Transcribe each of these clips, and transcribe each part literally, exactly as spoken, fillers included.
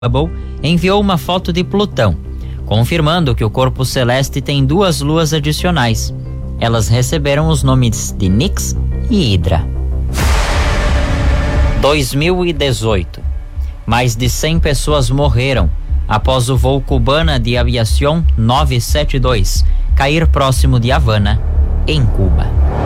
Hubble enviou uma foto de Plutão, confirmando que o corpo celeste tem duas luas adicionais. Elas receberam os nomes de Nix e Hydra. dois mil e dezoito. Mais de cem pessoas morreram após o voo Cubana de Aviación novecentos e setenta e dois cair próximo de Havana, em Cuba.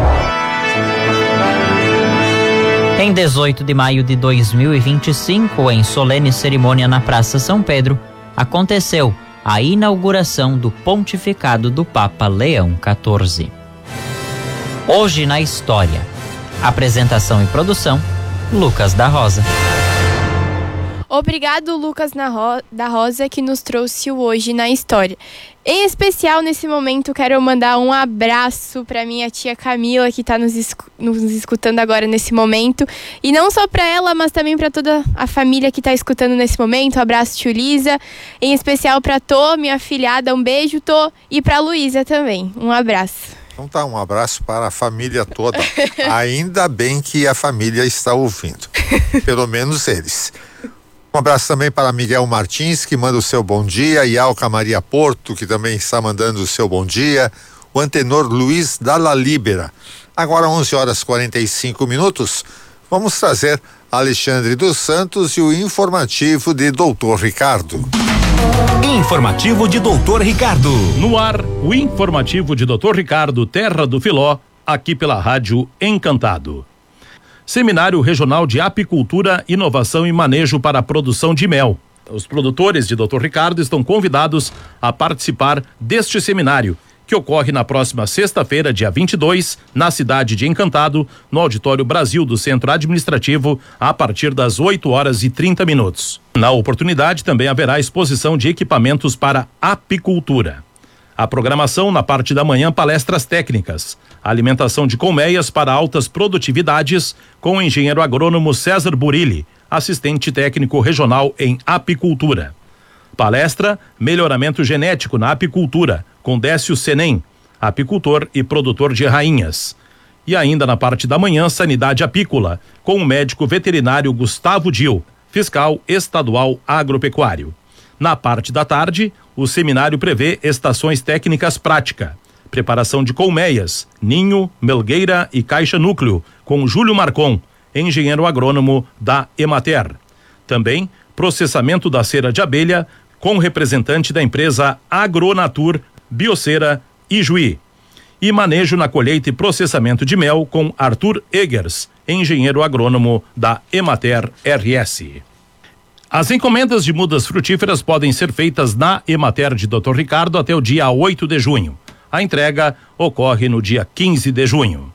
Em dezoito de maio de dois mil e vinte e cinco, em solene cerimônia na Praça São Pedro, aconteceu a inauguração do pontificado do Papa Leão quatorze. Hoje na História. Apresentação e produção, Lucas da Rosa. Obrigado, Lucas da Rosa, que nos trouxe o Hoje na História. Em especial, nesse momento, quero mandar um abraço para minha tia Camila, que está nos, escu- nos escutando agora nesse momento. E não só para ela, mas também para toda a família que está escutando nesse momento. Um abraço, tio Lisa. Em especial para Tô, minha filhada. Um beijo, Tô. E para Luísa também. Um abraço. Então tá, um abraço para a família toda. Ainda bem que a família está ouvindo. Pelo menos eles. Um abraço também para Miguel Martins, que manda o seu bom dia, e Alca Maria Porto, que também está mandando o seu bom dia, o antenor Luiz Dalla Libera. Agora onze horas e quarenta e cinco minutos, vamos trazer Alexandre dos Santos e o informativo de doutor Ricardo. Informativo de doutor Ricardo. No ar, o informativo de doutor Ricardo, Terra do Filó, aqui pela Rádio Encantado. Seminário Regional de Apicultura, Inovação e Manejo para a Produção de Mel. Os produtores de doutor Ricardo estão convidados a participar deste seminário, que ocorre na próxima sexta-feira, dia vinte e dois, na cidade de Encantado, no Auditório Brasil do Centro Administrativo, a partir das oito horas e trinta minutos. Na oportunidade, também haverá exposição de equipamentos para apicultura. A programação, na parte da manhã, palestras técnicas, alimentação de colmeias para altas produtividades, com o engenheiro agrônomo César Burilli, assistente técnico regional em apicultura. Palestra, melhoramento genético na apicultura, com Décio Senem, apicultor e produtor de rainhas. E ainda na parte da manhã, sanidade apícola, com o médico veterinário Gustavo Dil, fiscal estadual agropecuário. Na parte da tarde, o seminário prevê estações técnicas prática, preparação de colmeias, ninho, melgueira e caixa núcleo, com Júlio Marcon, engenheiro agrônomo da Emater. Também processamento da cera de abelha, com representante da empresa Agronatur, Biocera e Juí. E manejo na colheita e processamento de mel, com Arthur Eggers, engenheiro agrônomo da Emater R S. As encomendas de mudas frutíferas podem ser feitas na Emater de doutor Ricardo até o dia oito de junho. A entrega ocorre no dia quinze de junho.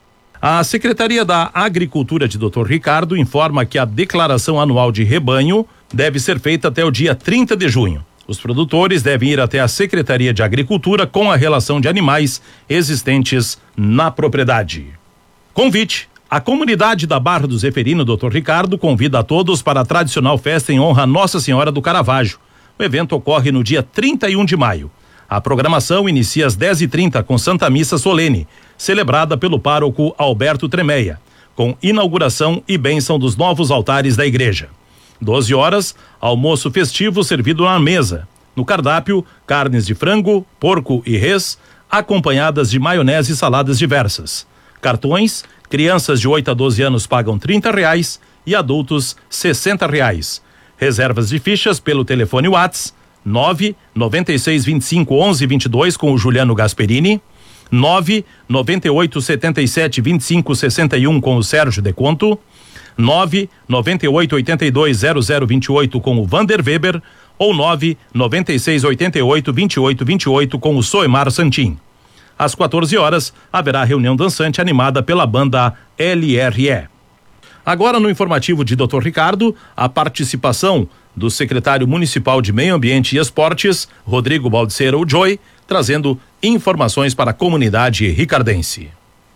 A Secretaria da Agricultura de doutor Ricardo informa que a declaração anual de rebanho deve ser feita até o dia trinta de junho. Os produtores devem ir até a Secretaria de Agricultura com a relação de animais existentes na propriedade. Convite. A comunidade da Barra do Zeferino, doutor Ricardo, convida a todos para a tradicional festa em honra a Nossa Senhora do Caravaggio. O evento ocorre no dia trinta e um de maio. A programação inicia às dez e trinta com Santa Missa Solene, celebrada pelo pároco Alberto Tremeia, com inauguração e bênção dos novos altares da igreja. doze horas, almoço festivo servido na mesa. No cardápio, carnes de frango, porco e res, acompanhadas de maionese e saladas diversas. Cartões, crianças de oito a doze anos pagam trinta reais e adultos sessenta reais. Reservas de fichas pelo telefone WhatsApp nove nove seis dois cinco onze vinte e dois com o Juliano Gasperini, nove nove oito sete sete dois cinco seis um com o Sérgio Deconto, nove nove oito oito dois zero zero dois oito com o Vander Weber ou nove nove seis oito oito dois oito dois oito com o Soemar Santin. Às quatorze horas, haverá reunião dançante animada pela banda L R E. Agora, no informativo de doutor Ricardo, a participação do secretário municipal de Meio Ambiente e Esportes, Rodrigo Baldiceira Joy, trazendo informações para a comunidade ricardense.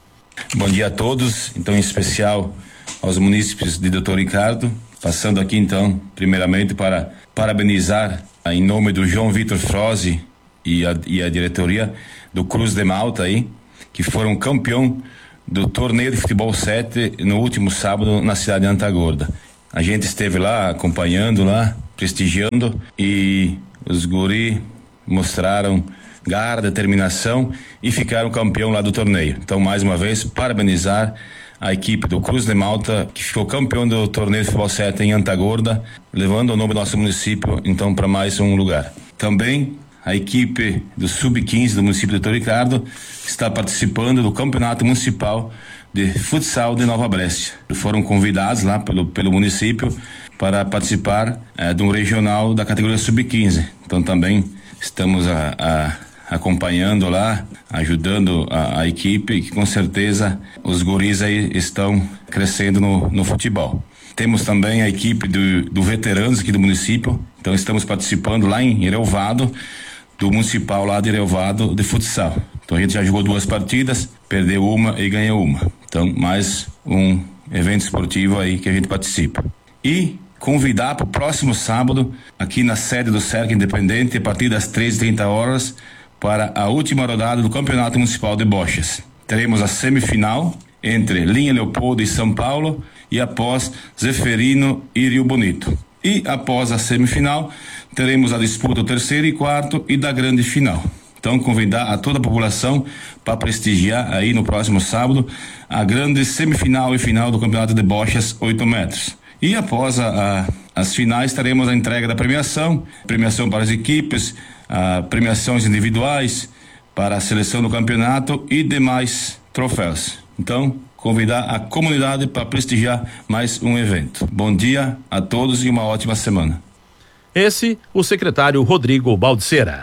Bom dia a todos, então em especial aos munícipes de doutor Ricardo, passando aqui então, primeiramente para parabenizar em nome do João Vitor Frosi e a, e a diretoria do Cruz de Malta aí, que foram campeão do torneio de futebol sete no último sábado na cidade de Antagorda. A gente esteve lá acompanhando lá prestigiando, e os guri mostraram garra, determinação e ficaram campeão lá do torneio. Então, mais uma vez, parabenizar a equipe do Cruz de Malta, que ficou campeão do torneio de futebol sete em Antagorda, levando o nome do nosso município, então, para mais um lugar. Também a equipe do sub quinze do município de Doutor Ricardo está participando do Campeonato Municipal de Futsal de Nova Brécia. Foram convidados lá pelo, pelo município para participar eh, de um regional da categoria sub quinze. Então também estamos a, a, acompanhando lá, ajudando a, a equipe, que com certeza os guris aí estão crescendo no, no futebol. Temos também a equipe do, do veteranos aqui do município, então estamos participando lá em Irelvado, do municipal lá de Irelvado de futsal. Então a gente já jogou duas partidas, perdeu uma e ganhou uma. Então mais um evento esportivo aí que a gente participa. E convidar para o próximo sábado, aqui na sede do Cercle Independente, a partir das treze e trinta horas, para a última rodada do Campeonato Municipal de Bochas. Teremos a semifinal entre Linha Leopoldo e São Paulo, e após Zeferino e Rio Bonito. E após a semifinal, teremos a disputa do terceiro e quarto e da grande final. Então, convidar a toda a população para prestigiar aí no próximo sábado a grande semifinal e final do Campeonato de Bochas oito metros. E após a, a, as finais, teremos a entrega da premiação, premiação para as equipes, a, premiações individuais para a seleção do campeonato e demais troféus. Então, convidar a comunidade para prestigiar mais um evento. Bom dia a todos e uma ótima semana. Esse, o secretário Rodrigo Baldiceira.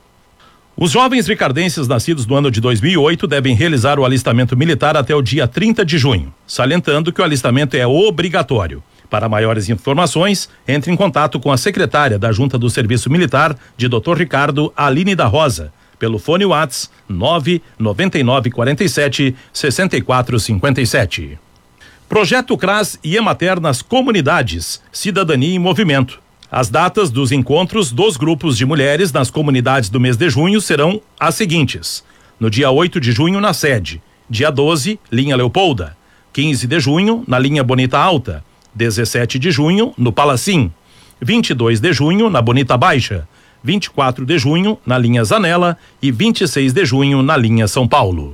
Os jovens ricardenses nascidos no ano de dois mil e oito devem realizar o alistamento militar até o dia trinta de junho, salientando que o alistamento é obrigatório. Para maiores informações, entre em contato com a secretária da Junta do Serviço Militar de doutor Ricardo, Aline da Rosa, pelo fone WhatsApp nove nove nove quatro sete seis quatro cinco sete. Projeto C R A S e Emater nas comunidades, Cidadania em Movimento. As datas dos encontros dos grupos de mulheres nas comunidades do mês de junho serão as seguintes: no dia oito de junho na sede, dia doze, linha Leopolda, quinze de junho na linha Bonita Alta, dezessete de junho no Palacim, vinte e dois de junho na Bonita Baixa, vinte e quatro de junho na linha Zanella e vinte e seis de junho na linha São Paulo.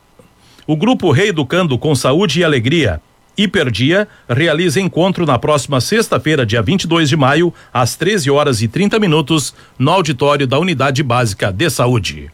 O grupo Reeducando com Saúde e Alegria, Hiperdia, realiza encontro na próxima sexta-feira, dia vinte e dois de maio, às treze horas e trinta minutos, no auditório da Unidade Básica de Saúde.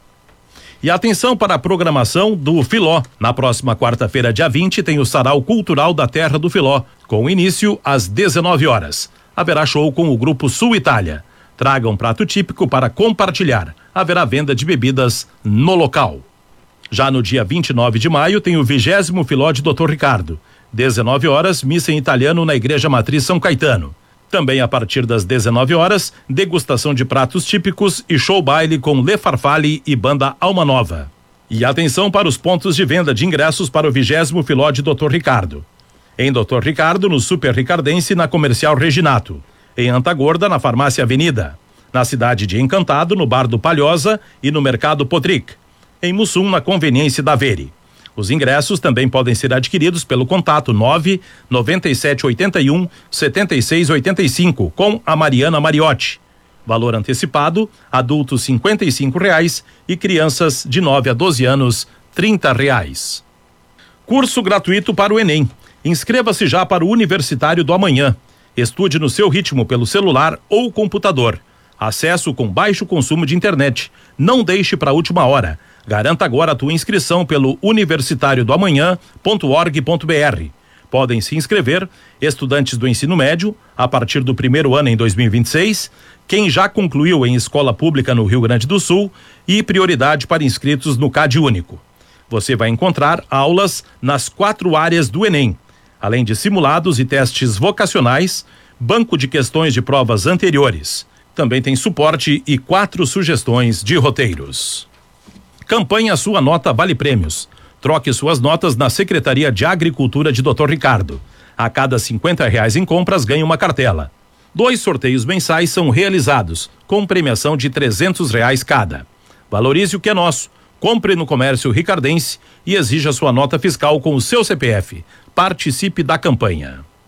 E atenção para a programação do Filó. Na próxima quarta-feira, dia vinte, tem o Sarau Cultural da Terra do Filó, com início às dezenove horas. Haverá show com o grupo Sul Itália. Traga um prato típico para compartilhar. Haverá venda de bebidas no local. Já no dia vinte e nove de maio, tem o vigésimo Filó de doutor Ricardo. dezenove horas, missa em italiano na Igreja Matriz São Caetano. Também a partir das dezenove horas, degustação de pratos típicos e show baile com Le Farfalle e banda Alma Nova. E atenção para os pontos de venda de ingressos para o vigésimo Filó de doutor Ricardo. Em doutor Ricardo, no Super Ricardense, na Comercial Reginato. Em Antagorda, na Farmácia Avenida. Na cidade de Encantado, no Bar do Palhosa e no Mercado Potric. Em Mussum, na Conveniência da Vere. Os ingressos também podem ser adquiridos pelo contato nove nove sete oito um sete seis oito cinco com a Mariana Mariotti. Valor antecipado, adultos cinquenta e cinco reais e crianças de nove a doze anos trinta reais. Curso gratuito para o Enem. Inscreva-se já para o Universitário do Amanhã. Estude no seu ritmo pelo celular ou computador. Acesso com baixo consumo de internet. Não deixe para a última hora. Garanta agora a tua inscrição pelo universitário do amanhã ponto org ponto br. Podem se inscrever estudantes do ensino médio a partir do primeiro ano em dois mil e vinte e seis, quem já concluiu em escola pública no Rio Grande do Sul e prioridade para inscritos no CAD Único. Você vai encontrar aulas nas quatro áreas do Enem, além de simulados e testes vocacionais, banco de questões de provas anteriores. Também tem suporte e quatro sugestões de roteiros. Campanha Sua Nota Vale Prêmios. Troque suas notas na Secretaria de Agricultura de doutor Ricardo. A cada cinquenta reais em compras ganha uma cartela. Dois sorteios mensais são realizados, com premiação de trezentos reais cada. Valorize o que é nosso. Compre no comércio ricardense e exija sua nota fiscal com o seu C P F. Participe da campanha.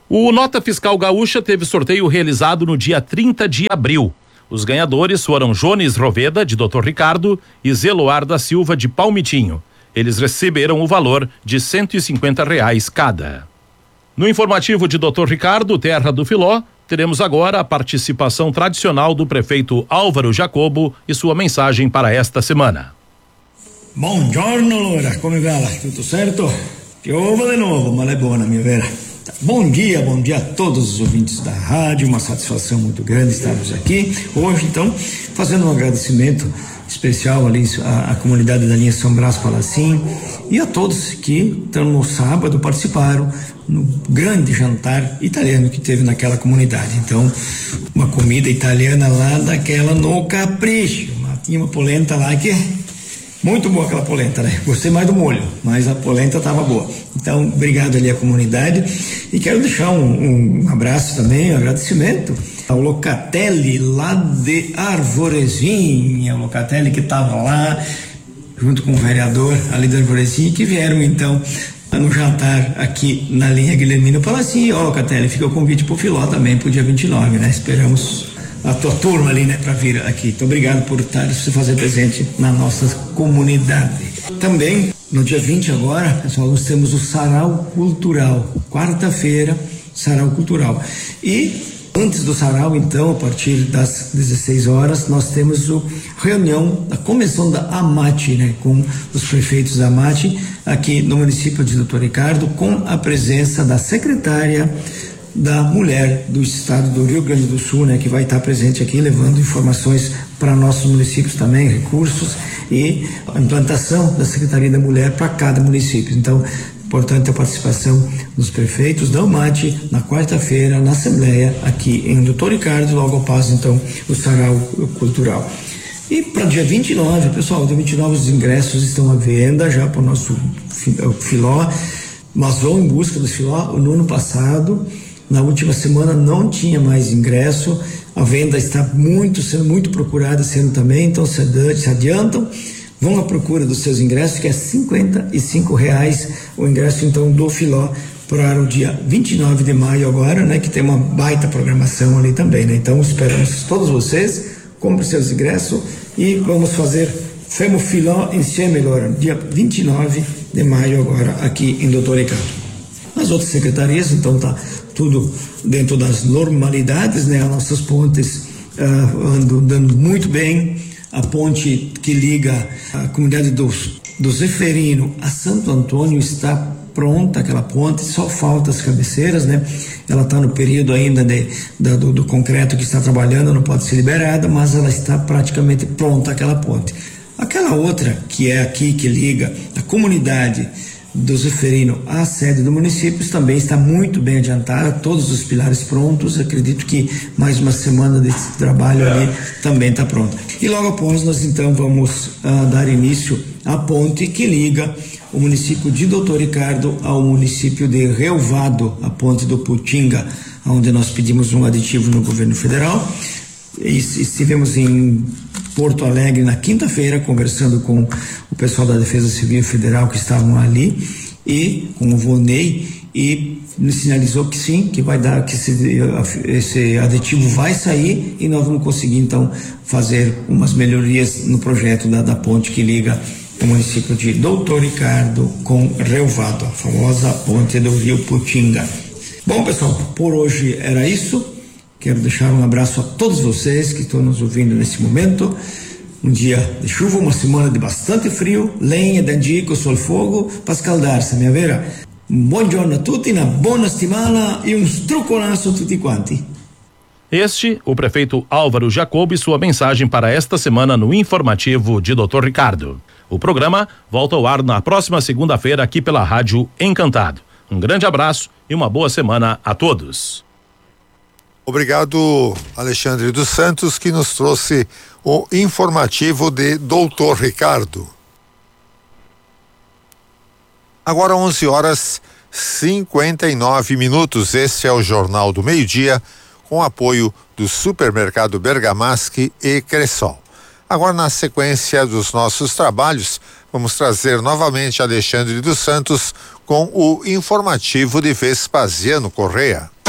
O Nota Fiscal Gaúcha teve sorteio realizado no dia trinta de abril. Os ganhadores foram Jones Roveda, de doutor Ricardo, e Zeloar da Silva, de Palmitinho. Eles receberam o valor de cento e cinquenta reais cada. No informativo de doutor Ricardo, Terra do Filó, teremos agora a participação tradicional do prefeito Álvaro Jacobo e sua mensagem para esta semana. Buongiorno, Laura, come va? Tutto certo? Piove de novo, mas é boa, minha vera. Bom dia, bom dia a todos os ouvintes da rádio, uma satisfação muito grande estarmos aqui hoje, então, fazendo um agradecimento especial ali à, à comunidade da linha São Brás Palacim e a todos que então, no sábado participaram no grande jantar italiano que teve naquela comunidade. Então, uma comida italiana lá daquela no capricho, uma, tinha uma polenta lá que muito boa aquela polenta, né? Gostei mais do molho, mas a polenta estava boa. Então, obrigado ali à comunidade e quero deixar um, um abraço também, um agradecimento ao Locatelli lá de Arvorezinha, o Locatelli que estava lá junto com o vereador ali de Arvorezinha, que vieram então no jantar aqui na linha Guilhermino Palacim. Ó, Locatelli, fica o convite pro Filó também pro dia vinte e nove, né? Esperamos a tua turma ali, né, para vir aqui. Então, obrigado por estar se fazer presente na nossa comunidade. Também, no dia vinte agora, pessoal, nós temos o Sarau Cultural. Quarta-feira, Sarau Cultural. E antes do Sarau, então, a partir das dezesseis horas, nós temos a reunião da convenção da AMAT, né, com os prefeitos da AMAT, aqui no município de doutor Ricardo, com a presença da secretária da mulher do estado do Rio Grande do Sul, né, que vai estar presente aqui levando informações para nossos municípios também, recursos e a implantação da Secretaria da Mulher para cada município. Então, importante a participação dos prefeitos da UMAT na quarta-feira na Assembleia aqui em doutor Ricardo, logo após então o Sarau Cultural. E para dia vinte e nove, pessoal, dia vinte e nove os ingressos estão à venda já para o nosso Filó. Nós vamos em busca do Filó. No ano passado, na última semana não tinha mais ingresso, a venda está muito, sendo muito procurada, sendo também, então se adiantam, vão à procura dos seus ingressos, que é cinquenta e cinco reais o ingresso então do Filó para o dia vinte e nove de maio agora, né, que tem uma baita programação ali também, né, então esperamos todos vocês, comprem seus ingressos e vamos fazer Femo Filó insieme agora, dia vinte e nove de maio agora aqui em doutor Ricardo. As outras secretarias, então tá tudo dentro das normalidades, né? As nossas pontes uh, andam dando muito bem. A ponte que liga a comunidade do, do Zeferino a Santo Antônio está pronta, aquela ponte, só falta as cabeceiras, né? Ela está no período ainda de, da, do, do concreto que está trabalhando, não pode ser liberada, mas ela está praticamente pronta, aquela ponte. Aquela outra, que é aqui, que liga a comunidade do Zeferino à sede do município, também está muito bem adiantada, todos os pilares prontos, acredito que mais uma semana de trabalho ali também está pronta. E logo após nós então vamos uh, dar início à ponte que liga o município de doutor Ricardo ao município de Relvado, a ponte do Putinga, onde nós pedimos um aditivo no governo federal. E estivemos em Porto Alegre na quinta-feira conversando com o pessoal da Defesa Civil Federal que estavam ali e com o Vonei, e nos sinalizou que sim, que vai dar, que esse, esse aditivo vai sair e nós vamos conseguir então fazer umas melhorias no projeto da, da ponte que liga o município de doutor Ricardo com Relvado, a famosa ponte do Rio Putinga. Bom, pessoal, por hoje era isso. Quero deixar um abraço a todos vocês que estão nos ouvindo nesse momento. Um dia de chuva, uma semana de bastante frio, lenha, dandico, sol, fogo, para escaldar-se, minha vera. Buongiorno a tutti, una buona settimana e um struconasso a tutti quanti. Este, o prefeito Álvaro Jacobo e sua mensagem para esta semana no informativo de doutor Ricardo. O programa volta ao ar na próxima segunda-feira aqui pela Rádio Encantado. Um grande abraço e uma boa semana a todos. Obrigado, Alexandre dos Santos, que nos trouxe o informativo de doutor Ricardo. Agora onze horas cinquenta e nove minutos. Este é o Jornal do Meio-Dia, com apoio do Supermercado Bergamasque e Cressol. Agora, na sequência dos nossos trabalhos, vamos trazer novamente Alexandre dos Santos com o informativo de Vespasiano Correia.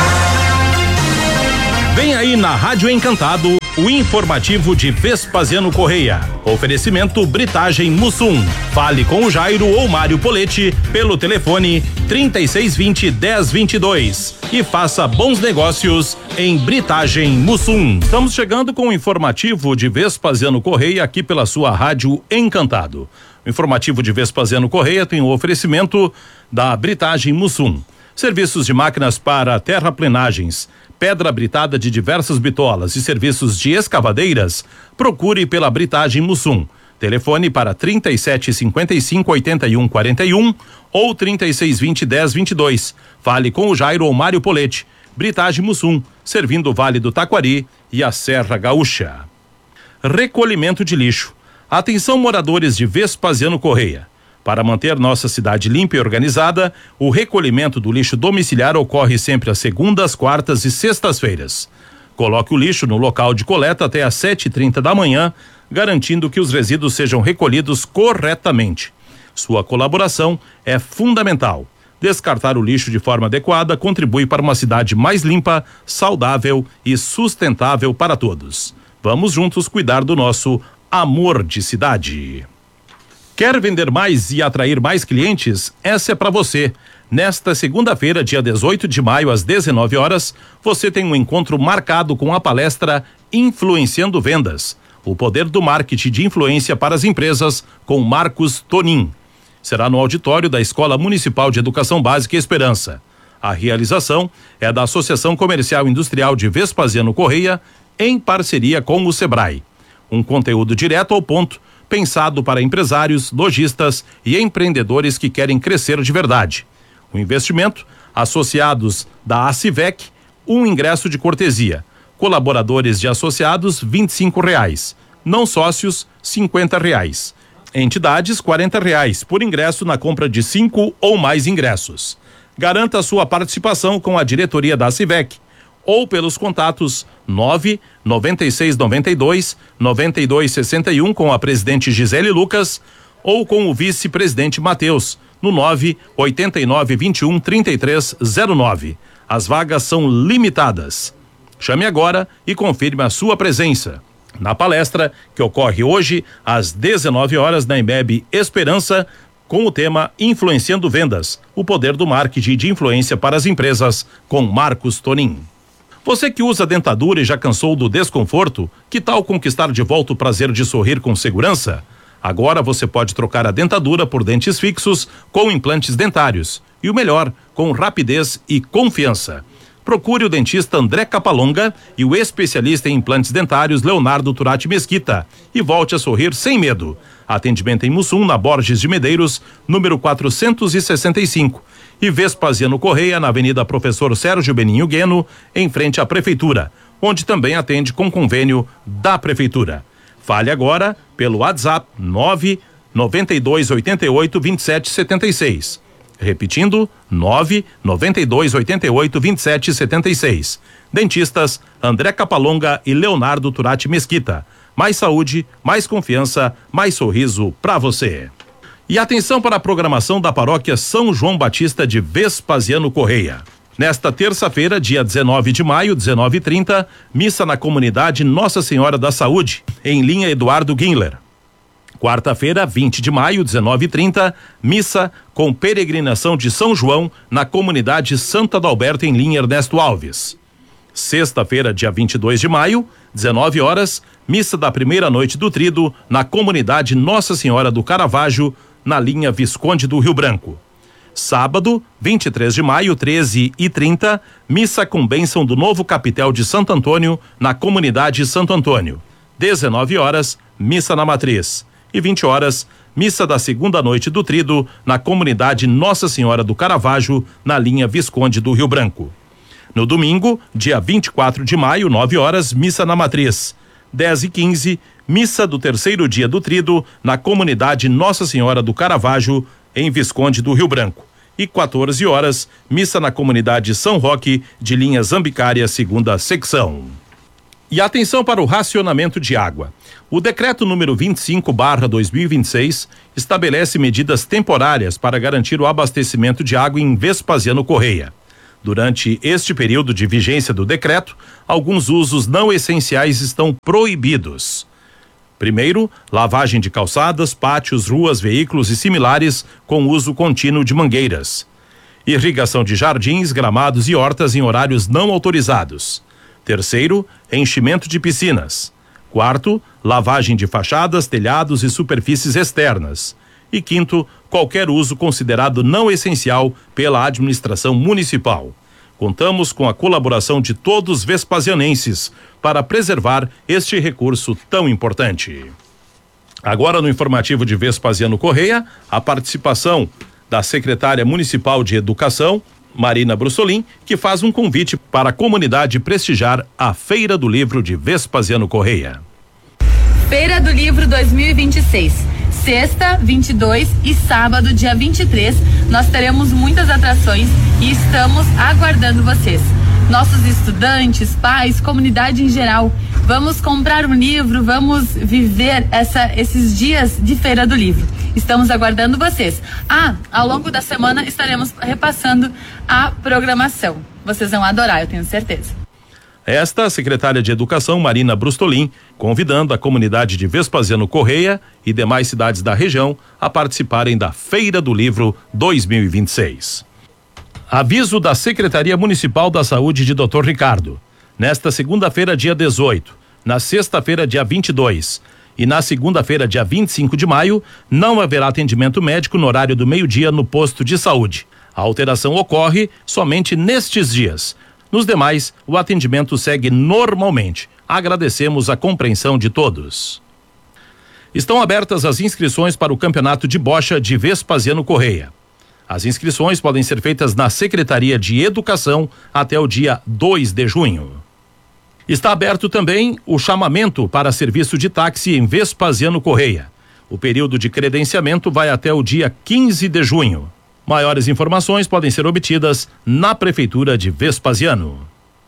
Vem aí na Rádio Encantado o informativo de Vespasiano Correia. Oferecimento Britagem Mussum. Fale com o Jairo ou Mário Poletti pelo telefone trinta e seis vinte, dez vinte e dois e faça bons negócios em Britagem Mussum. Estamos chegando com o informativo de Vespasiano Correia aqui pela sua Rádio Encantado. O informativo de Vespasiano Correia tem o oferecimento da Britagem Mussum. Serviços de máquinas para terraplenagens, pedra britada de diversas bitolas e serviços de escavadeiras, procure pela Britagem Mussum. Telefone para trinta e sete, cinquenta e cinco, oitenta e um, quarenta e um ou trinta e seis vinte, dez vinte e dois. Fale com o Jairo ou Mário Poletti. Britagem Mussum, servindo o Vale do Taquari e a Serra Gaúcha. Recolhimento de lixo. Atenção, moradores de Vespasiano Correia. Para manter nossa cidade limpa e organizada, o recolhimento do lixo domiciliar ocorre sempre às segundas, quartas e sextas-feiras. Coloque o lixo no local de coleta até às sete e trinta da manhã, garantindo que os resíduos sejam recolhidos corretamente. Sua colaboração é fundamental. Descartar o lixo de forma adequada contribui para uma cidade mais limpa, saudável e sustentável para todos. Vamos juntos cuidar do nosso amor de cidade. Quer vender mais e atrair mais clientes? Essa é para você. Nesta segunda-feira, dia dezoito de maio, às dezenove horas, você tem um encontro marcado com a palestra Influenciando Vendas. O poder do marketing de influência para as empresas, com Marcos Tonin. Será no auditório da Escola Municipal de Educação Básica Esperança. A realização é da Associação Comercial e Industrial de Vespasiano Correia, em parceria com o Sebrae. Um conteúdo direto ao ponto, pensado para empresários, lojistas e empreendedores que querem crescer de verdade. O investimento, associados da Acivec, um ingresso de cortesia. Colaboradores de associados, vinte e cinco reais. Não sócios, cinquenta reais. Entidades, quarenta reais por ingresso na compra de cinco ou mais ingressos. Garanta sua participação com a diretoria da Acivec ou pelos contatos nove noventa e seis noventa e dois noventa e dois sessenta e um com a presidente Gisele Lucas ou com o vice-presidente Matheus no nove oitenta e nove, vinte e um, trinta e três zero nove. As vagas são limitadas. Chame agora e confirme a sua presença na palestra que ocorre hoje às dezenove horas na Emeb Esperança, com o tema Influenciando Vendas, o poder do marketing de influência para as empresas, com Marcos Tonin. Você que usa dentadura e já cansou do desconforto, que tal conquistar de volta o prazer de sorrir com segurança? Agora você pode trocar a dentadura por dentes fixos com implantes dentários. E o melhor, com rapidez e confiança. Procure o dentista André Capalonga e o especialista em implantes dentários Leonardo Turati Mesquita e volte a sorrir sem medo. Atendimento em Mussum, na Borges de Medeiros, número quatrocentos e sessenta e cinco. E Vespasiano Correia, na Avenida Professor Sérgio Beninho Gueno, em frente à Prefeitura, onde também atende com convênio da Prefeitura. Fale agora pelo WhatsApp nove noventa e dois, oitenta e oito, vinte e sete, setenta e seis. Repetindo, nove noventa e dois, oitenta e oito, vinte e sete, setenta e seis. Dentistas André Capalonga e Leonardo Turati Mesquita. Mais saúde, mais confiança, mais sorriso para você. E atenção para a programação da Paróquia São João Batista de Vespasiano Correia. Nesta terça-feira, dia dezenove de maio, dezenove e trinta, missa na comunidade Nossa Senhora da Saúde, em linha Eduardo Guinler. Quarta-feira, vinte de maio, dezenove e trinta, missa com peregrinação de São João na comunidade Santa Adalberto, em linha Ernesto Alves. Sexta-feira, dia vinte e dois de maio, dezenove horas, missa da primeira noite do Tríduo na comunidade Nossa Senhora do Caravaggio, na linha Visconde do Rio Branco. Sábado, vinte e três de maio, treze e trinta, missa com bênção do novo capitel de Santo Antônio na comunidade Santo Antônio. dezenove horas, missa na Matriz. E vinte horas, missa da segunda noite do Tríduo na comunidade Nossa Senhora do Caravaggio, na linha Visconde do Rio Branco. No domingo, dia vinte e quatro de maio, nove horas, missa na Matriz. dez e quinze, missa do terceiro dia do Tríduo na comunidade Nossa Senhora do Caravaggio, em Visconde do Rio Branco. E quatorze horas, missa na comunidade São Roque, de linha Zambicária, segunda secção. E atenção para o racionamento de água. O decreto número vinte e cinco barra dois mil e vinte e seis estabelece medidas temporárias para garantir o abastecimento de água em Vespasiano Correia. Durante este período de vigência do decreto, alguns usos não essenciais estão proibidos. Primeiro, lavagem de calçadas, pátios, ruas, veículos e similares com uso contínuo de mangueiras. Irrigação de jardins, gramados e hortas em horários não autorizados. Terceiro, enchimento de piscinas. Quarto, lavagem de fachadas, telhados e superfícies externas. E quinto, qualquer uso considerado não essencial pela administração municipal. Contamos com a colaboração de todos os vespasianenses para preservar este recurso tão importante. Agora no informativo de Vespasiano Correia, a participação da secretária municipal de Educação, Marina Brussolin, que faz um convite para a comunidade prestigiar a Feira do Livro de Vespasiano Correia. Feira do Livro dois mil e vinte e seis. Sexta, vinte e dois e sábado, dia vinte e três, nós teremos muitas atrações e estamos aguardando vocês. Nossos estudantes, pais, comunidade em geral. Vamos comprar um livro, vamos viver essa, esses dias de Feira do Livro. Estamos aguardando vocês. Ah, ao longo da semana estaremos repassando a programação. Vocês vão adorar, eu tenho certeza. Esta a secretária de Educação, Marina Brussolin, convidando a comunidade de Vespasiano Correia e demais cidades da região a participarem da Feira do Livro dois mil e vinte e seis. Aviso da Secretaria Municipal da Saúde de doutor Ricardo. Nesta segunda-feira, dia dezoito, na sexta-feira, dia vinte e dois e na segunda-feira, dia vinte e cinco de maio, não haverá atendimento médico no horário do meio-dia no posto de saúde. A alteração ocorre somente nestes dias. Nos demais, o atendimento segue normalmente. Agradecemos a compreensão de todos. Estão abertas as inscrições para o Campeonato de Bocha de Vespasiano Correia. As inscrições podem ser feitas na Secretaria de Educação até o dia dois de junho. Está aberto também o chamamento para serviço de táxi em Vespasiano Correia. O período de credenciamento vai até o dia quinze de junho. Maiores informações podem ser obtidas na Prefeitura de Vespasiano.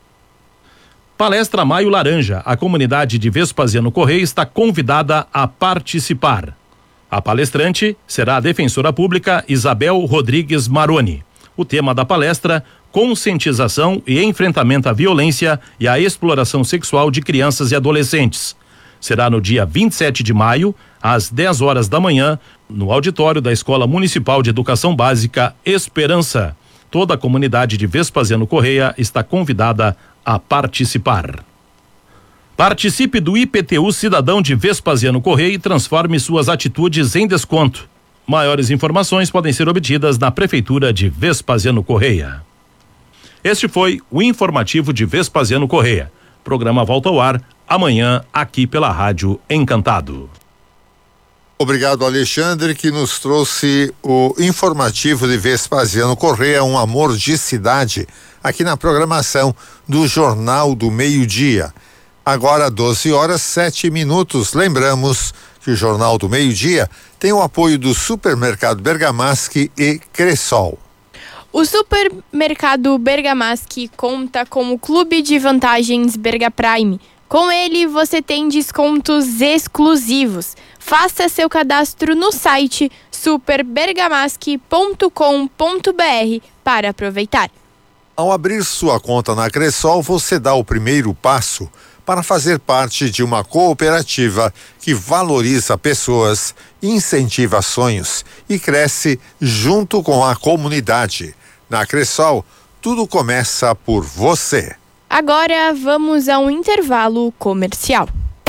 Palestra Maio Laranja. A comunidade de Vespasiano Correia está convidada a participar. A palestrante será a defensora pública Isabel Rodrigues Maroni. O tema da palestra: conscientização e enfrentamento à violência e à exploração sexual de crianças e adolescentes. Será no dia vinte e sete de maio, às dez horas da manhã, no auditório da Escola Municipal de Educação Básica Esperança. Toda a comunidade de Vespasiano Correia está convidada a participar. Participe do I P T U Cidadão de Vespasiano Correia e transforme suas atitudes em desconto. Maiores informações podem ser obtidas na Prefeitura de Vespasiano Correia. Este foi o informativo de Vespasiano Correia. Programa volta ao ar amanhã aqui pela Rádio Encantado. Obrigado, Alexandre, que nos trouxe o informativo de Vespasiano Correia, um amor de cidade, aqui na programação do Jornal do Meio-Dia. Agora, doze horas, sete minutos. Lembramos que o Jornal do Meio-Dia tem o apoio do Supermercado Bergamaschi e Cressol. O Supermercado Bergamaschi conta com o Clube de Vantagens Berga Prime. Com ele, você tem descontos exclusivos. Faça seu cadastro no site super bergamaschi ponto com ponto b r para aproveitar. Ao abrir sua conta na Cressol, você dá o primeiro passo para fazer parte de uma cooperativa que valoriza pessoas, incentiva sonhos e cresce junto com a comunidade. Na Cressol, tudo começa por você. Agora vamos a um intervalo comercial.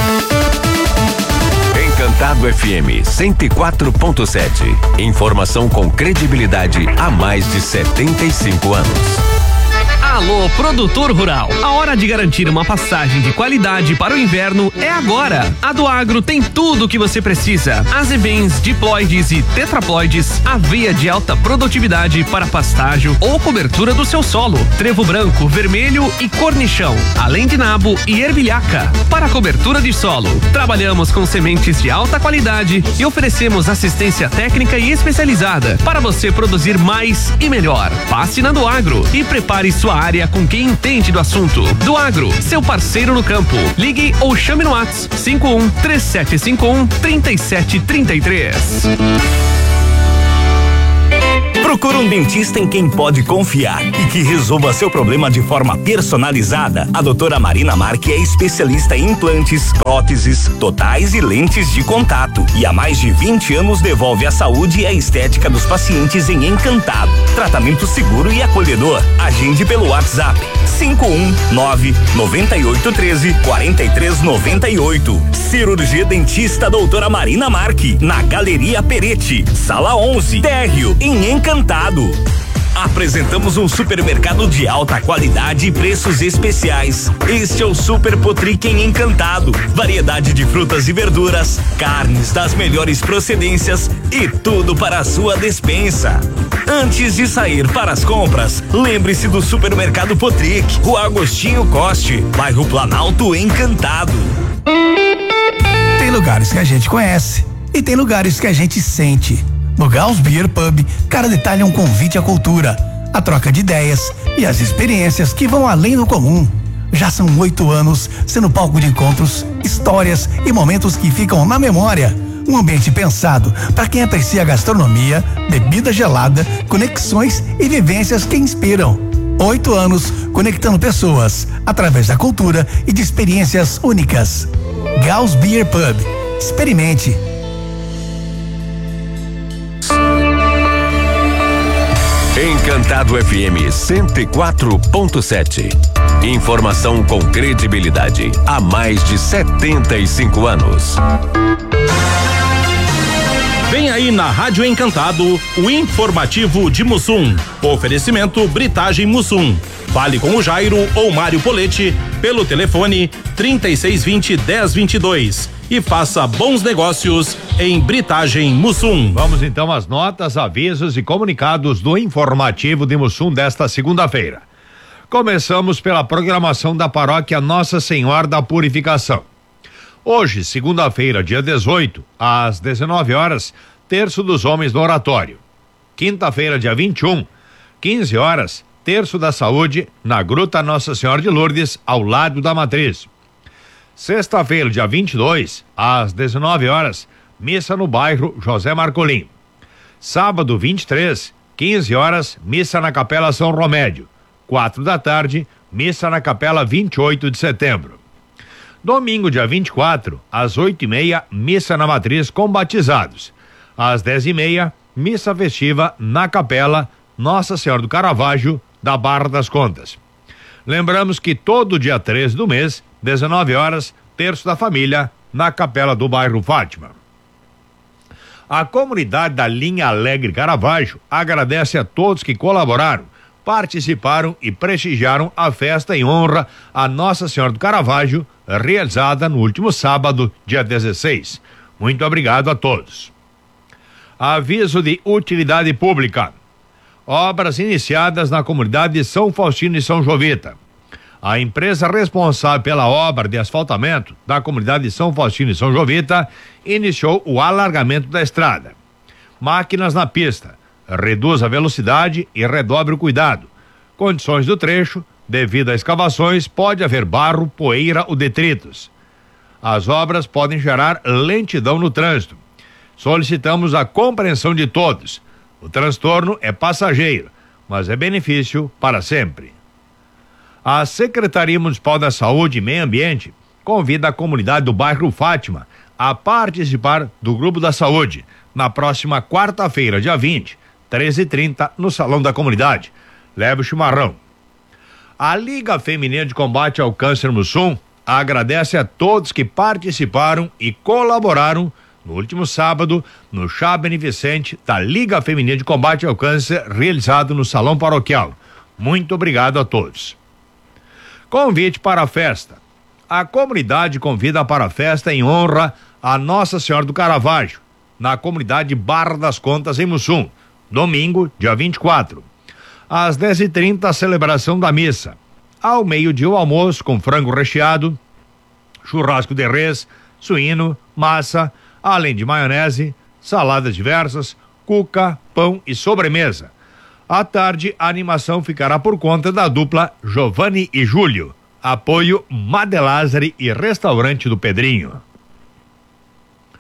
Encantado F M cento e quatro ponto sete. Informação com credibilidade há mais de setenta e cinco anos. Alô, produtor rural. A hora de garantir uma passagem de qualidade para o inverno é agora. A do Agro tem tudo o que você precisa. Azevens, diploides e tetraploides, aveia de alta produtividade para pastágio ou cobertura do seu solo, trevo branco, vermelho e cornichão, além de nabo e ervilhaca. Para cobertura de solo, trabalhamos com sementes de alta qualidade e oferecemos assistência técnica e especializada para você produzir mais e melhor. Passe na do Agro e prepare sua área com quem entende do assunto. Do Agro, seu parceiro no campo. Ligue ou chame no WhatsApp cinco um três sete cinco um três sete três três. Procura um dentista em quem pode confiar e que resolva seu problema de forma personalizada. A doutora Marina Marque é especialista em implantes, próteses, totais e lentes de contato. E há mais de vinte anos devolve a saúde e a estética dos pacientes em Encantado. Tratamento seguro e acolhedor. Agende pelo WhatsApp cinco um nove, nove oito um três, quatro três nove oito. Cirurgia Dentista doutora Marina Marque, na Galeria Peretti, Sala onze, térreo, em Encantado. Apresentamos um supermercado de alta qualidade e preços especiais. Este é o Super Potric em Encantado. Variedade de frutas e verduras, carnes das melhores procedências e tudo para a sua despensa. Antes de sair para as compras, lembre-se do Supermercado Potric, Rua Agostinho Coste, bairro Planalto, Encantado. Tem lugares que a gente conhece e tem lugares que a gente sente. No Gauss Beer Pub, cada detalhe é um convite à cultura, a troca de ideias e as experiências que vão além do comum. Já são oito anos sendo palco de encontros, histórias e momentos que ficam na memória. Um ambiente pensado para quem aprecia gastronomia, bebida gelada, conexões e vivências que inspiram. Oito anos conectando pessoas através da cultura e de experiências únicas. Gauss Beer Pub. Experimente. Encantado F M cento e quatro ponto sete. Informação com credibilidade há mais de setenta e cinco anos. Vem aí na Rádio Encantado o informativo de Mussum. Oferecimento Britagem Mussum. Fale com o Jairo ou Mário Poletti pelo telefone trinta e seis vinte, dez vinte e dois e faça bons negócios em Britagem Mussum. Vamos então às notas, avisos e comunicados do informativo de Mussum desta segunda-feira. Começamos pela programação da paróquia Nossa Senhora da Purificação. Hoje, segunda-feira, dia dezoito, às dezenove horas, terço dos homens no oratório. Quinta-feira, dia vinte e um, quinze horas, terço da saúde na Gruta Nossa Senhora de Lourdes, ao lado da matriz. Sexta-feira, dia vinte e dois, às dezenove horas, missa no bairro José Marcolim. Sábado, vinte e três, quinze horas, missa na Capela São Romédio. Quatro da tarde, missa na Capela vinte e oito de setembro. Domingo, dia vinte e quatro, às oito e meia, missa na matriz com batizados. Às dez e meia, missa festiva na Capela Nossa Senhora do Caravaggio, da Barra das Contas. Lembramos que todo dia treze do mês, dezenove horas, terço da família, na Capela do bairro Fátima. A comunidade da linha Alegre Caravaggio agradece a todos que colaboraram, participaram e prestigiaram a festa em honra a Nossa Senhora do Caravaggio, realizada no último sábado, dia dezesseis. Muito obrigado a todos. Aviso de utilidade pública. Obras iniciadas na comunidade de São Faustino e São Jovita. A empresa responsável pela obra de asfaltamento da comunidade de São Faustino e São Jovita iniciou o alargamento da estrada. Máquinas na pista. Reduz a velocidade e redobre o cuidado. Condições do trecho: devido a escavações, pode haver barro, poeira ou detritos. As obras podem gerar lentidão no trânsito. Solicitamos a compreensão de todos. O transtorno é passageiro, mas é benefício para sempre. A Secretaria Municipal da Saúde e Meio Ambiente convida a comunidade do bairro Fátima a participar do Grupo da Saúde na próxima quarta-feira, dia vinte, treze e trinta, no Salão da Comunidade. Leve o chimarrão. A Liga Feminina de Combate ao Câncer Mussum agradece a todos que participaram e colaboraram no último sábado no chá beneficente da Liga Feminina de Combate ao Câncer, realizado no Salão Paroquial. Muito obrigado a todos. Convite para a festa. A comunidade convida para a festa em honra a Nossa Senhora do Caravaggio, na comunidade Barra das Contas, em Mussum. Domingo, dia vinte e quatro. Às dez e trinta, a celebração da missa. Ao meio-dia, o almoço com frango recheado, churrasco de res, suíno, massa, além de maionese, saladas diversas, cuca, pão e sobremesa. À tarde, a animação ficará por conta da dupla Giovanni e Júlio. Apoio Madelázari e Restaurante do Pedrinho.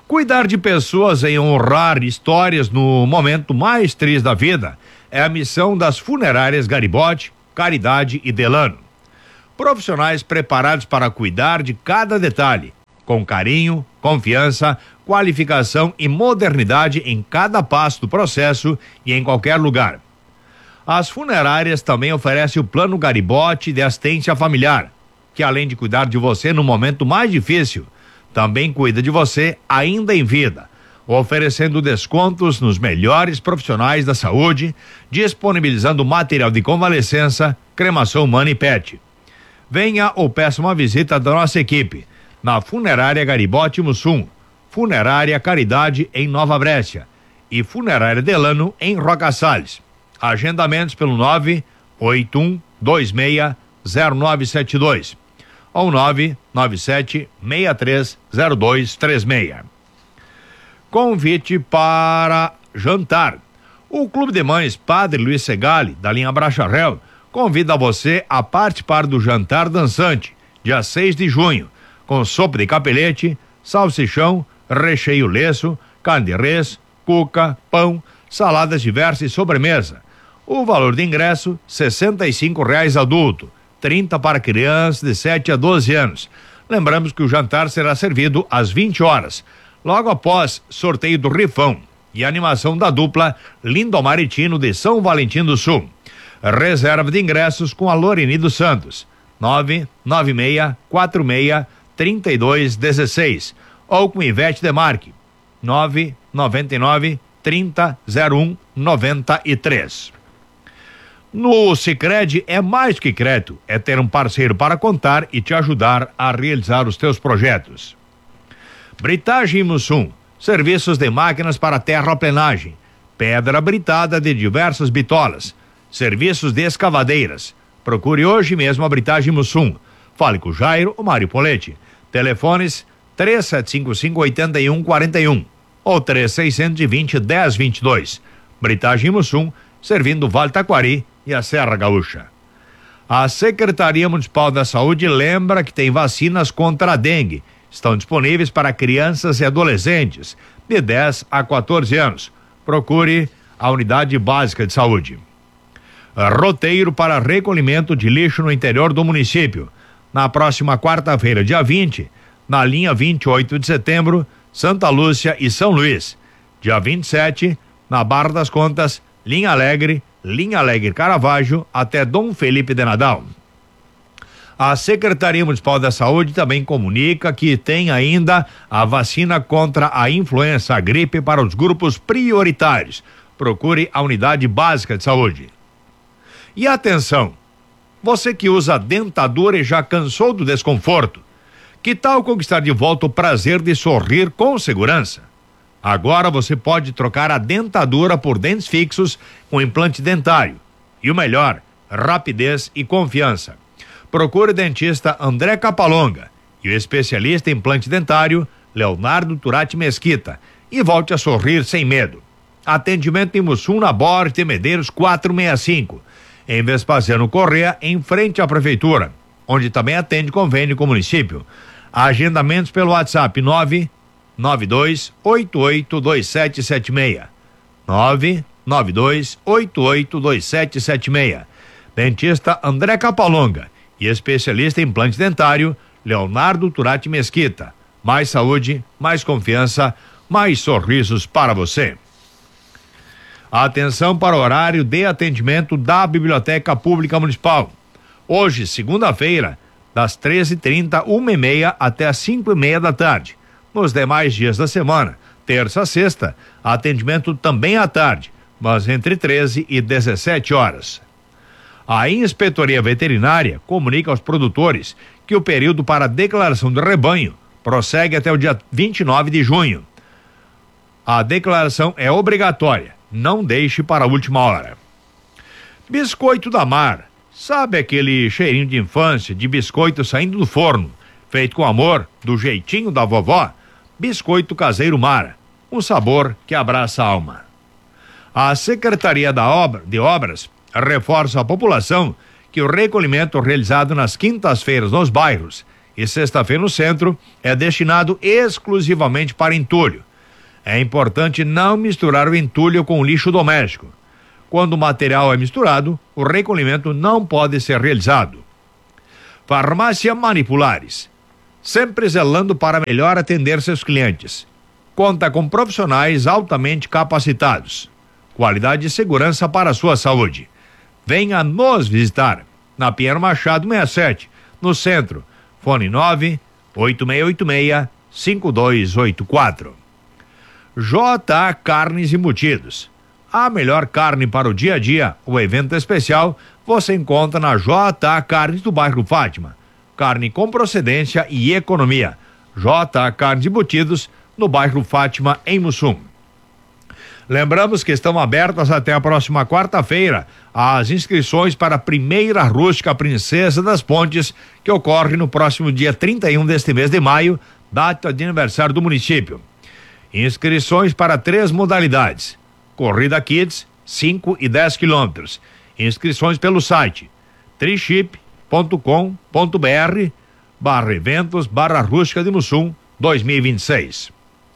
Cuidar de pessoas e honrar histórias no momento mais triste da vida é a missão das funerárias Garibotti, Caridade e Delano. Profissionais preparados para cuidar de cada detalhe, com carinho, confiança, qualificação e modernidade em cada passo do processo e em qualquer lugar. As funerárias também oferecem o Plano Garibotti de assistência familiar, que além de cuidar de você no momento mais difícil, também cuida de você ainda em vida, oferecendo descontos nos melhores profissionais da saúde, disponibilizando material de convalescença, cremação humana e pet. Venha ou peça uma visita da nossa equipe na Funerária Garibotti Mussum, Funerária Caridade em Nova Brécia e Funerária Delano em Roca Salles. Agendamentos pelo nove oito um dois seis zero nove sete dois ou nove nove sete seis três zero dois três seis. Convite para jantar. O Clube de Mães Padre Luiz Segali, da linha Bracharel, convida você a participar do Jantar Dançante, dia seis de junho, com sopa de capelete, salsichão, recheio leço, carne de res, cuca, pão, saladas diversas e sobremesa. O valor de ingresso, sessenta e cinco reais adulto, trinta para crianças de sete a doze anos. Lembramos que o jantar será servido às vinte horas, logo após sorteio do rifão e animação da dupla Lindomar e Tino de São Valentim do Sul. Reserva de ingressos com a Loreni dos Santos, nove nove seis quatro seis três dois um seis, ou com Ivete Demarque, nove nove nove trinta zero um noventa e três. No Sicredi é mais que crédito, é ter um parceiro para contar e te ajudar a realizar os teus projetos. Britagem Mussum, serviços de máquinas para terraplenagem, pedra britada de diversas bitolas, serviços de escavadeiras. Procure hoje mesmo a Britagem Mussum. Fale com o Jairo ou Mário Poletti. Telefones três sete cinco cinco oito um quatro um ou três seis dois zero um zero dois dois. Britagem Mussum, servindo Vale Taquari e a Serra Gaúcha. A Secretaria Municipal da Saúde lembra que tem vacinas contra a dengue. Estão disponíveis para crianças e adolescentes de dez a quatorze anos. Procure a Unidade Básica de Saúde. Roteiro para recolhimento de lixo no interior do município. Na próxima quarta-feira, dia vinte, na linha vinte e oito de setembro, Santa Lúcia e São Luís. Dia vinte e sete, na Barra das Contas, Linha Alegre, Linha Alegre Caravaggio, até Dom Felipe de Nadal. A Secretaria Municipal da Saúde também comunica que tem ainda a vacina contra a influenza, a gripe para os grupos prioritários. Procure a Unidade Básica de Saúde. E atenção, você que usa dentadura e já cansou do desconforto, que tal conquistar de volta o prazer de sorrir com segurança? Agora você pode trocar a dentadura por dentes fixos com implante dentário. E o melhor, rapidez e confiança. Procure o dentista André Capalonga e o especialista em implante dentário Leonardo Turati Mesquita e volte a sorrir sem medo. Atendimento em Mussum, na Borges de Medeiros quatrocentos e sessenta e cinco, em Vespasiano Corrêa, em frente à prefeitura, onde também atende convênio com o município. Agendamentos pelo WhatsApp nove nove dois oito oito dois sete sete seis. nove nove dois oito oito dois sete sete seis. Dentista André Capalonga e especialista em implante dentário Leonardo Turati Mesquita. Mais saúde, mais confiança, mais sorrisos para você. Atenção para o horário de atendimento da Biblioteca Pública Municipal. Hoje, segunda-feira, das treze e trinta, uma e meia até as cinco e meia da tarde. Nos demais dias da semana, terça a sexta, atendimento também à tarde, mas entre treze e dezessete horas. A Inspetoria Veterinária comunica aos produtores que o período para declaração do rebanho prossegue até o dia vinte e nove de junho. A declaração é obrigatória, não deixe para a última hora. Biscoito da Mar, sabe aquele cheirinho de infância, de biscoito saindo do forno, feito com amor, do jeitinho da vovó? Biscoito Caseiro Mar, um sabor que abraça a alma. A Secretaria da Obra, de Obras reforça a população que o recolhimento realizado nas quintas-feiras nos bairros e sexta-feira no centro é destinado exclusivamente para entulho. É importante não misturar o entulho com o lixo doméstico. Quando o material é misturado, o recolhimento não pode ser realizado. Farmácia Manipulares, sempre zelando para melhor atender seus clientes. Conta com profissionais altamente capacitados. Qualidade e segurança para a sua saúde. Venha nos visitar na Pinheiro Machado sessenta e sete, no centro. Fone nove oito seis oito seis cinco dois oito quatro. J A Carnes Embutidos. A melhor carne para o dia a dia, o evento especial, você encontra na J A Carnes do bairro Fátima. Carne com procedência e economia. J A Carnes Embutidos, no bairro Fátima, em Mussum. Lembramos que estão abertas até a próxima quarta-feira as inscrições para a primeira rústica Princesa das Pontes, que ocorre no próximo dia trinta e um deste mês de maio, data de aniversário do município. Inscrições para três modalidades: Corrida Kids, cinco e dez quilômetros. Inscrições pelo site triship ponto com ponto br barra eventos barra rústica de Mussum dois mil e vinte e seis.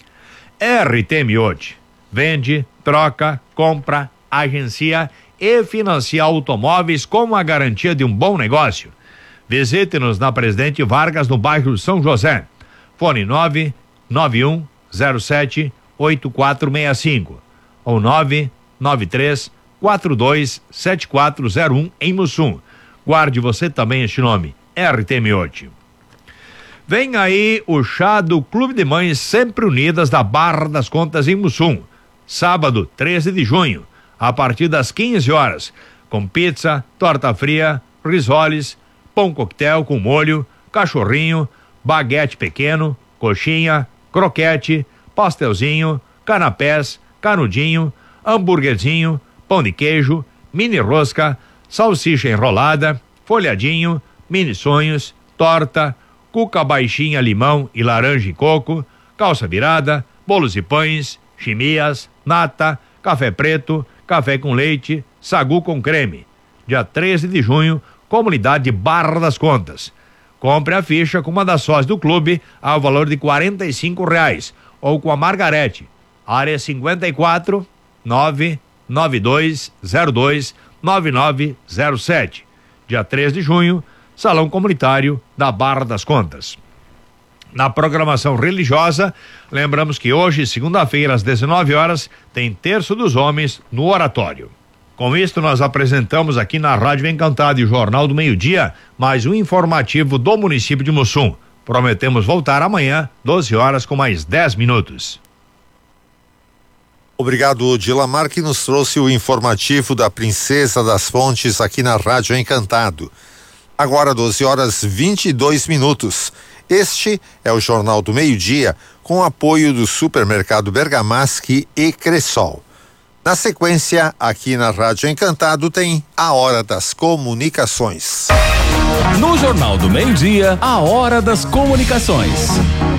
R T Miote. Vende, troca, compra, agencia e financia automóveis com a garantia de um bom negócio. Visite-nos na Presidente Vargas, no bairro São José. Fone nove nove um zero sete oito quatro seis cinco ou nove nove três quatro dois sete quatro zero um em Mussum. Guarde você também este nome, R T Miote. Vem aí o chá do Clube de Mães Sempre Unidas da Barra das Contas em Mussum. Sábado, treze de junho, a partir das quinze horas, com pizza, torta fria, risoles, pão coquetel com molho, cachorrinho, baguete pequeno, coxinha, croquete, pastelzinho, canapés, canudinho, hambúrguerzinho, pão de queijo, mini rosca, salsicha enrolada, folhadinho, mini sonhos, torta, cuca baixinha limão e laranja e coco, calça virada, bolos e pães, chimias, nata, café preto, café com leite, sagu com creme. Dia treze de junho, comunidade Barra das Contas. Compre a ficha com uma das sócias do clube ao valor de quarenta e cinco reais ou com a Margarete, área cinquenta e quatro, nove nove dois zero dois nove nove zero sete. Dia três de junho, Salão Comunitário da Barra das Contas. Na programação religiosa, lembramos que hoje, segunda-feira, às dezenove horas, tem Terço dos Homens no Oratório. Com isto, nós apresentamos aqui na Rádio Encantado e Jornal do Meio-Dia mais um informativo do município de Mussum. Prometemos voltar amanhã, doze horas, com mais dez minutos. Obrigado, Dilamar, que nos trouxe o informativo da Princesa das Fontes aqui na Rádio Encantado. Agora, doze horas vinte e dois minutos. Este é o Jornal do Meio-Dia, com apoio do Supermercado Bergamasque e Cressol. Na sequência, aqui na Rádio Encantado, tem a Hora das Comunicações. No Jornal do Meio-Dia, a Hora das Comunicações.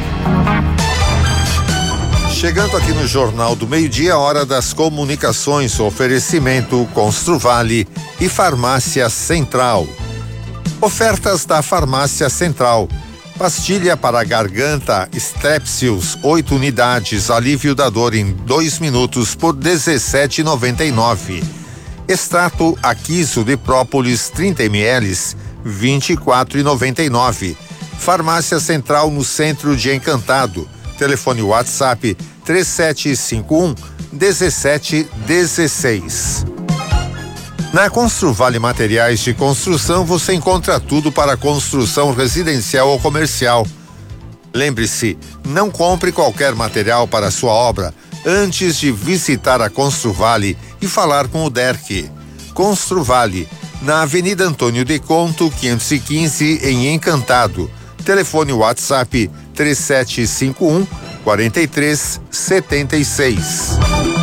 Chegando aqui no Jornal do Meio-Dia, a Hora das Comunicações, oferecimento Construvale e Farmácia Central. Ofertas da Farmácia Central. Pastilha para garganta Strepsils, oito unidades, alívio da dor em dois minutos por dezessete e noventa e nove. Extrato Aquiso de própolis trinta mililitros, vinte e quatro e noventa e nove. Farmácia Central no centro de Encantado. Telefone WhatsApp três sete cinco um um sete um seis. Na Construvale Materiais de Construção você encontra tudo para construção residencial ou comercial. Lembre-se, não compre qualquer material para sua obra antes de visitar a Construvale e falar com o Derck. Construvale, na Avenida Antônio de Conto, quinhentos e quinze, em Encantado. Telefone WhatsApp três sete cinco um quatro três sete seis.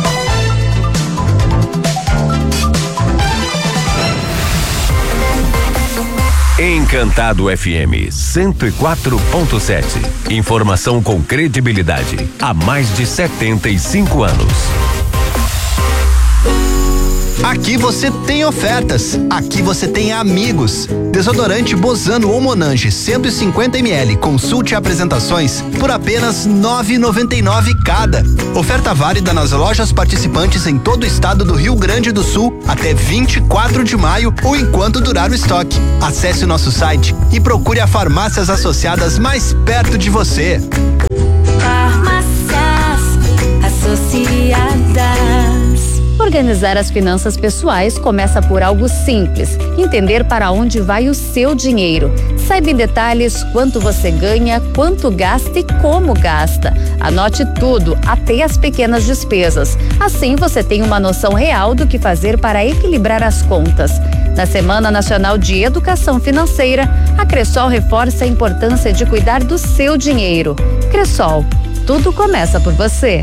Encantado F M cento e quatro ponto sete. Informação com credibilidade há mais de setenta e cinco anos. Aqui você tem ofertas, aqui você tem amigos. Desodorante Bozano ou Monange cento e cinquenta mililitros, consulte apresentações por apenas nove reais e noventa e nove centavos cada. Oferta válida nas lojas participantes em todo o estado do Rio Grande do Sul até vinte e quatro de maio ou enquanto durar o estoque. Acesse o nosso site e procure a farmácias associadas mais perto de você. Farmácias Associadas. Organizar as finanças pessoais começa por algo simples: entender para onde vai o seu dinheiro. Saiba em detalhes quanto você ganha, quanto gasta e como gasta. Anote tudo, até as pequenas despesas. Assim você tem uma noção real do que fazer para equilibrar as contas. Na Semana Nacional de Educação Financeira, a Cressol reforça a importância de cuidar do seu dinheiro. Cressol, tudo começa por você.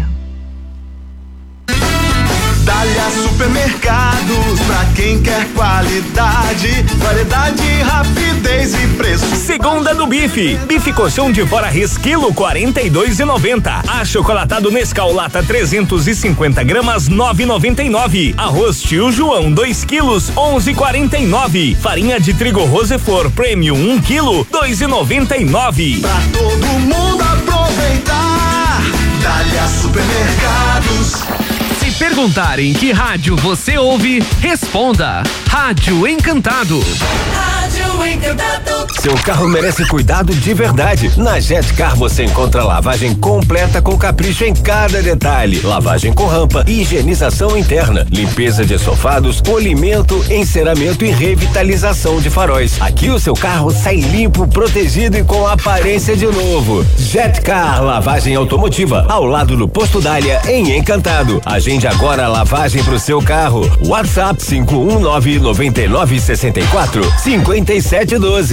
Dália Supermercados, pra quem quer qualidade, variedade, rapidez e preço. Segunda do bife. Bife colchão de fora res quilo quarenta e dois e noventa. Achocolatado Nescau lata trezentos e cinquenta gramas nove e noventa e nove. Arroz Tio João dois quilos onze e quarenta e nove. Farinha de trigo Rosefor Premium um quilo dois e noventa e nove. Pra todo mundo aproveitar. Dália Supermercados. Se perguntarem que rádio você ouve, responda: Rádio Encantado. Rádio Encantado. Seu carro merece cuidado de verdade. Na Jetcar você encontra lavagem completa com capricho em cada detalhe. Lavagem com rampa, higienização interna, limpeza de estofados, polimento, enceramento e revitalização de faróis. Aqui o seu carro sai limpo, protegido e com aparência de novo. Jetcar Lavagem Automotiva, ao lado do Posto Dália, em Encantado. Agende agora a lavagem pro seu carro. WhatsApp cinco um nove nove nove seis quatro cinco sete um dois.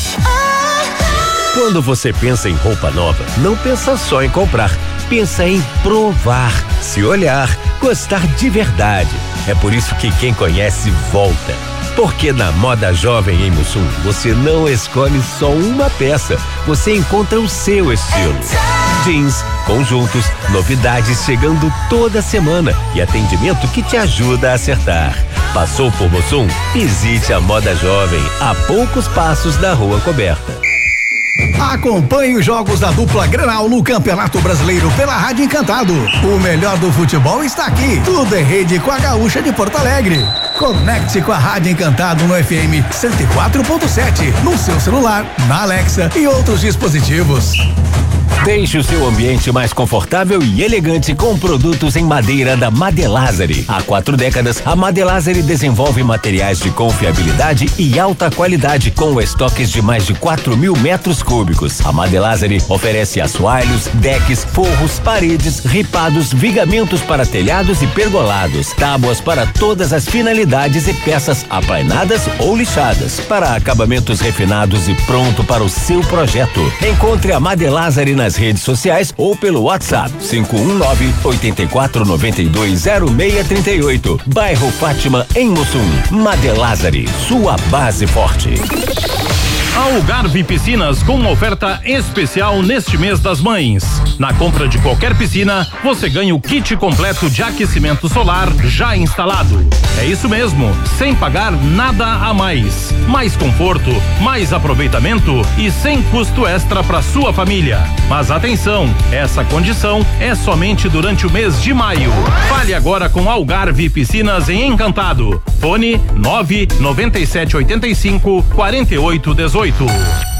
Quando você pensa em roupa nova, não pensa só em comprar, pensa em provar, se olhar, gostar de verdade. É por isso que quem conhece volta. Porque na Moda Jovem em Mussum, você não escolhe só uma peça, você encontra o seu estilo. Jeans, conjuntos, novidades chegando toda semana e atendimento que te ajuda a acertar. Passou por Mussum? Visite a Moda Jovem, a poucos passos da Rua Coberta. Acompanhe os jogos da dupla Grenal no Campeonato Brasileiro pela Rádio Encantado. O melhor do futebol está aqui. Tudo é rede com a Gaúcha de Porto Alegre. Conecte com a Rádio Encantado no F M cento e quatro ponto sete, no seu celular, na Alexa e outros dispositivos. Deixe o seu ambiente mais confortável e elegante com produtos em madeira da Madelazari. Há quatro décadas, a Madelazari desenvolve materiais de confiabilidade e alta qualidade com estoques de mais de quatro mil metros cúbicos. A Madelazari oferece assoalhos, decks, forros, paredes, ripados, vigamentos para telhados e pergolados, tábuas para todas as finalidades e peças aplainadas ou lixadas, para acabamentos refinados e pronto para o seu projeto. Encontre a Madelazari nas redes sociais ou pelo WhatsApp cinco um nove oito quatro nove dois zero seis três oito. Bairro Fátima, em Mussum. Madelazari, sua base forte. Algarve Piscinas com uma oferta especial neste mês das mães. Na compra de qualquer piscina, você ganha o kit completo de aquecimento solar já instalado. É isso mesmo, sem pagar nada a mais. Mais conforto, mais aproveitamento e sem custo extra para sua família. Mas atenção, essa condição é somente durante o mês de maio. Fale agora com Algarve Piscinas em Encantado. Fone nove nove sete oito cinco quatro oito um oito.